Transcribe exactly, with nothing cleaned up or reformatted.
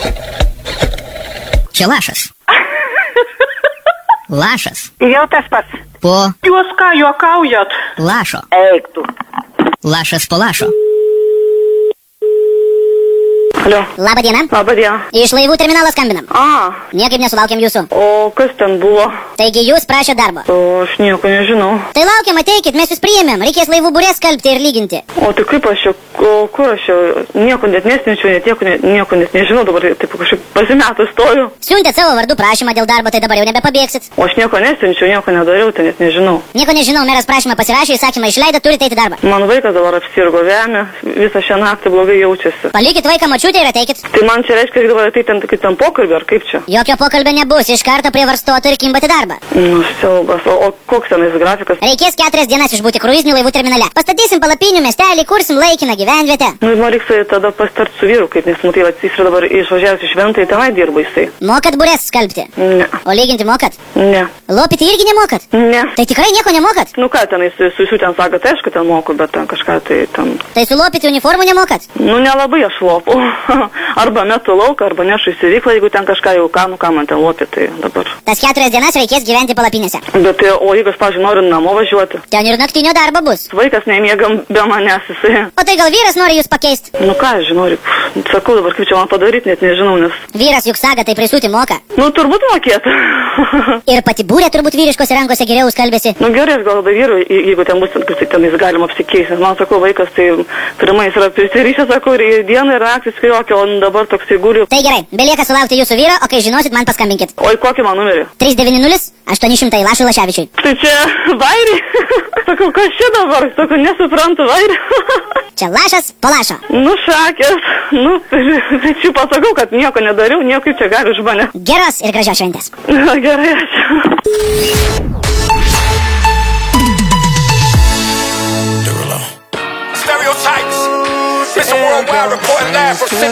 Čia lašas. Lašas. Jau tas pats. Po Jūs ką juokaujat? lašo. Eik tu. Lašas po lašo. Alio. Labą dieną. Labą dieną. Iš laivų terminalo skambinam. A, Niekaip nesulaukėm jūsų. o kas ten buvo? Taigi jūs prašėt darbo. O aš nieko nežinau. Tai laukiam, ateikit, mes jūs priėmėm. Reikės laivų burės skalbti ir lyginti. O tai kaip aš jau, o kur aš jau, nieko net nesinčiau, net nieko, ne, nieko net nežinau, dabar taip kažkaip pasimetus stoju. Siuntėt savo vardu prašymą dėl darbo, tai dabar jau nebepabėgsit. O aš nieko nesinčiau, nieko nedariau, tai net nežinau. Nieko nežinau, meras prašymą pasirašė, įsakymą išleido, turite eiti darbą. Man vaikas dabar apsirgo vemė, visą šią naktį blogai jaučiasi. Palikit vaiką močiutę ir ateikit. Tai man čia reiškia, kad dabar ateiti ten, kaip ten pokalbį, ar kaip čia? Jokio pokalbio nebus, iš karto prie varstoto ir kimbati darbą. Nu, siaubas, o, o koks tenais grafikas? Reikės keturias dienas išbūti kruizinių laivų terminale. Pastatysim palapinių miestelį, kursim laikiną gyvenvietę. Nu, man reiks tada pastart su vyru, kaip nesmutai, va, jis yra dabar išvažiavęs iš Šventai, tenai dirba jisai. Mokat burės skalbti? Ne, O lyginti mokat? ne, Lopyti irgi nemokat? ne. Tai tikrai nieko nemokat? Nu ką tenais, su jūsų ten sako, tai aišku, ten moku, bet ten kažką tai ten... Tai sulopyti uniformų nemokat? Nu, nelabai aš lopu. Arba metu lauką, arba nešu į sivyklą, jeigu ten kažką jau ką, nu ką man ten lopė, tai dabar. Tas keturias dienas reikės gyventi palapinėse. Bet tai, o jeigu aš, pavyzdžiui, noriu namo važiuoti, Ten ir naktinio darbo bus. vaikas nemiegam be manęs, jisai. O tai gal vyras nori jūs pakeisti? Nu ką, aš žinau, sakau dabar, kaip čia man padaryti, net nežinau, nes... Vyras juk saga, tai prisūti moka. Nu, turbūt mokėtų. Ir pati būrė turbūt vyriškose rankose geriau skalbėsi. Nu gerai, aš gal tada vyrui, je- jeigu ten bus, tai ten jis galima apsikeisti. Nes man, sakau, vaikas, tai pirmais yra prisirišęs, sakau, ir dieną ir naktį skriokė, o dabar toksai guli. Tai gerai, belieka sulaukti jūsų vyro, o kai žinosit, man paskambinkit. Oi, kokį man numerį? trys devyni nulis aštuoni šimtai Lašui Laševičiui. Tai čia vairį? Sakau, kas čia dabar? Sakau, nesuprantu vairį. Čia Lašas po Lašo. Nu, šakės. Nu, tai čia pasakau, kad nieko nedariau, nieko čia gali už mane. Geros ir gražios šventės. Gerai, ačiū. Stereotypes. It's a worldwide report live from